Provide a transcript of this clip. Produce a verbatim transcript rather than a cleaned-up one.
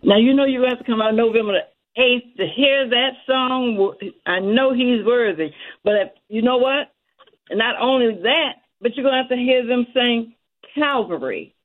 Now, you know you're going to have to come out November the eighth to hear that song. I know he's worthy. But if, you know what? Not only that, but you're going to have to hear them sing Calvary.